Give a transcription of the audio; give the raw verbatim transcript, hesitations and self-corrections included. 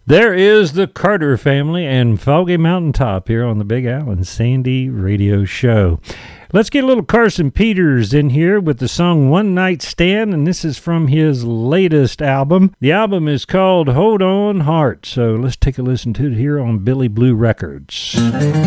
There is the Carter Family and Foggy Mountaintop here on the Big Al and Sandy Radio Show. Let's get a little Carson Peters in here with the song One Night Stand, and this is from his latest album. The album is called Hold On Heart, so let's take a listen to it here on Billy Blue Records.